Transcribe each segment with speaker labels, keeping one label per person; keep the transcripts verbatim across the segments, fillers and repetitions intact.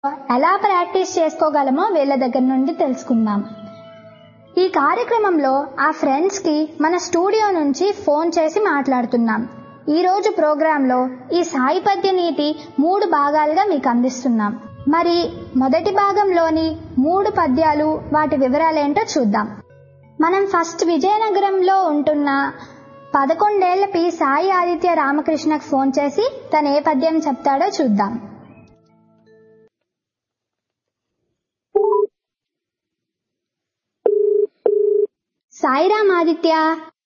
Speaker 1: ఎలా ప్రాక్టీస్ చేసుకోగలమో వీళ్ళ దగ్గర నుండి తెలుసుకుందాం. ఈ కార్యక్రమంలో ఆ ఫ్రెండ్స్కి మన స్టూడియో నుంచి ఫోన్ చేసి మాట్లాడుతున్నాం. ఈరోజు ప్రోగ్రాంలో ఈ సాయి పద్య నీతి మూడు భాగాలుగా మీకు అందిస్తున్నాం. మరి మొదటి భాగంలోని మూడు పద్యాలు వాటి వివరాలేంటో చూద్దాం. మనం ఫస్ట్ విజయనగరంలో ఉంటున్న పదకొండేళ్ల పి సాయి ఆదిత్య రామకృష్ణకు ఫోన్ చేసి తను ఏ పద్యం చెప్తాడో చూద్దాం. సాయిరామ్ ఆదిత్య.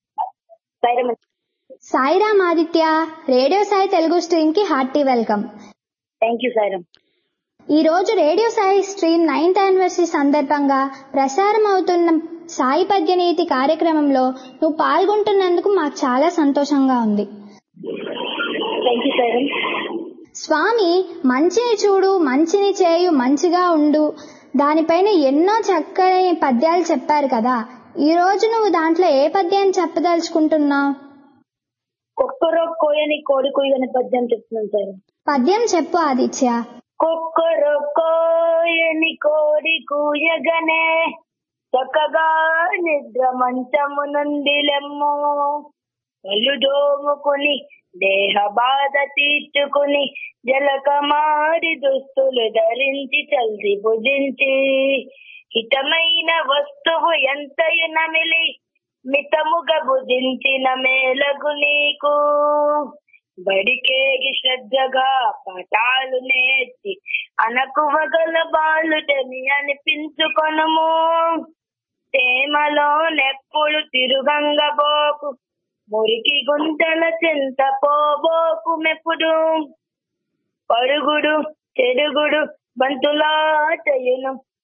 Speaker 1: సాయిరామ్ ఆదిత్య, రేడియో సాయి తెలుగు స్ట్రీమ్ కి hearty welcome.
Speaker 2: Thank you Sairam.
Speaker 1: ఈ రోజు radio Sai stream ninth anniversary సందర్భంగా ప్రసారం అవుతున్న సాయి పద్యనీతి కార్యక్రమంలో నువ్వు పాల్గొంటున్నందుకు మాకు చాలా సంతోషంగా ఉంది.
Speaker 2: Thank you Sairam.
Speaker 1: స్వామి మంచిని చూడు, మంచిని చేయు, మంచిగా ఉండు, దానిపైన ఎన్నో చక్కని పద్యాలు చెప్పారు కదా. ఈ రోజు నువ్వు దాంట్లో ఏ పద్యాన్ని చెప్పదలుచుకుంటున్నావు?
Speaker 2: కుక్కరో కోయని కోడి కుయ్యని పద్యం చెప్తున్నాను సార్.
Speaker 1: పద్యం చెప్పు ఆదిత్య.
Speaker 2: కుక్కరో కోయని కోడి కూయగనే చక్కగా నిద్ర మంచము నుండి లెమ్ము, కళ్ళు దోముకుని దేహ బాధ తీర్చుకుని జలకమారి దుస్తులు ధరించి చల్ది భుజించి హితమైన వస్తువు ఎంతయు నమిలి మితముగా భుజించిన మేలగు నీకు, బడికేగి శ్రద్ధగా పాఠాలు నేర్చి అనకువగల బాలుడని అనిపించుకొనుము. తేమలో నెప్పుడు తిరుగంగబోకు, మురికి గుంటల చింత పోబోకు మెప్పుడు, పరుగుడు చెరుగుడు బంతులా చెయ్యును